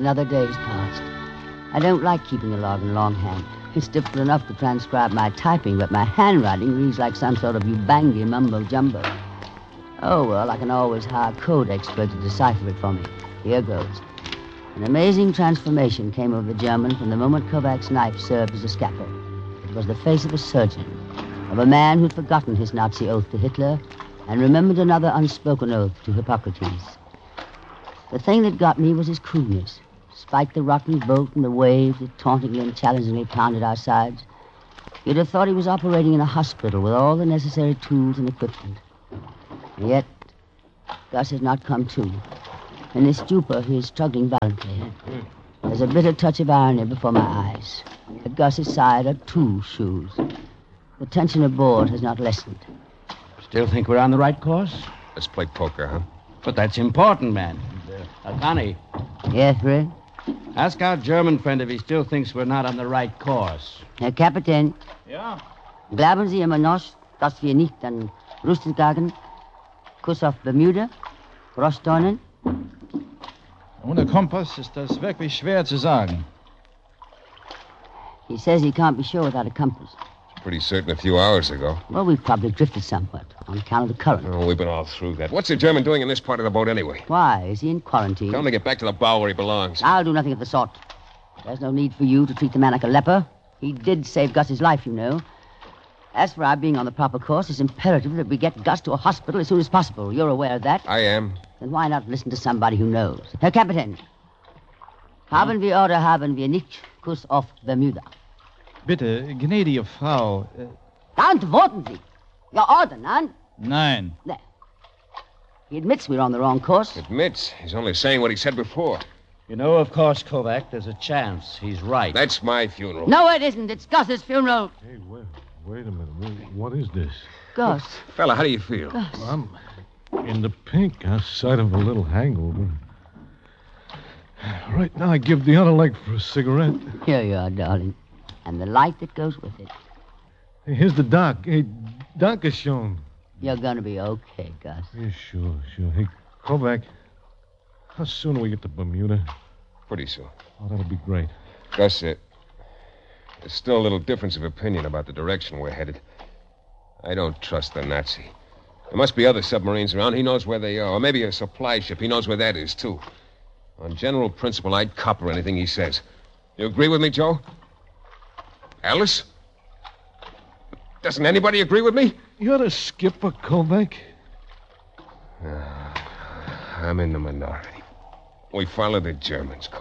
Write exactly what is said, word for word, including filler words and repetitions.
Another day's passed. I don't like keeping a log in longhand. It's difficult enough to transcribe my typing, but my handwriting reads like some sort of Ubangi mumbo-jumbo. Oh, well, I can always hire a code expert to decipher it for me. Here goes. An amazing transformation came over the German from the moment Kovac's knife served as a scalpel. It was the face of a surgeon, of a man who'd forgotten his Nazi oath to Hitler and remembered another unspoken oath to Hippocrates. The thing that got me was his coolness. Despite the rotten boat and the waves that tauntingly and challengingly pounded our sides, you'd have thought he was operating in a hospital with all the necessary tools and equipment. And yet, Gus has not come to. In his stupor, he is struggling violently. There's a bitter touch of irony before my eyes. At Gus's side are two shoes. The tension aboard has not lessened. Still think we're on the right course? Let's play poker, huh? But that's important, man. Uh, Connie. Yes, Ray? Ask our German friend if he still thinks we're not on the right course. Herr Kapitän. Ja? Glauben Sie immer noch, dass wir nicht an Rüstungsgagen, Kuss auf Bermuda, Rostonen? Ohne Kompass ist das wirklich schwer zu sagen. He says he can't be sure without a compass. Pretty certain a few hours ago. Well, we've probably drifted somewhat on account of the current. Oh, we've been all through that. What's the German doing in this part of the boat anyway? Why? Is he in quarantine? Tell him to get back to the bow where he belongs. I'll do nothing of the sort. There's no need for you to treat the man like a leper. He did save Gus's life, you know. As for our being on the proper course, it's imperative that we get Gus to a hospital as soon as possible. You're aware of that? I am. Then why not listen to somebody who knows? Herr Kapitän, haben wir oder haben wir nicht Kuss auf Bermuda? Bitte, gnädige Frau. Äh... Antworten Sie. Your order, none? Nein. There. He admits we're on the wrong course. Admits? He's only saying what he said before. You know, of course, Kovac, there's a chance he's right. That's my funeral. No, it isn't. It's Gus's funeral. Hey, wait, wait a minute. Wait, what is this? Gus. Fella, how do you feel? Gus. I'm in the pink outside of a little hangover. Right now, I give the other leg for a cigarette. Here you are, darling. And the light that goes with it. Hey, here's the doc. Hey, Dankeschön. You're going to be okay, Gus. Yeah, sure, sure. Hey, Kovac, how soon do we get to Bermuda? Pretty soon. Oh, that'll be great. Gus, uh, there's still a little difference of opinion about the direction we're headed. I don't trust the Nazi. There must be other submarines around. He knows where they are. Or maybe a supply ship. He knows where that is, too. On general principle, I'd copper anything he says. You agree with me, Joe? Alice? Doesn't anybody agree with me? You're the skipper, Kovac. Uh, I'm in the minority. We follow the Germans, Kovac.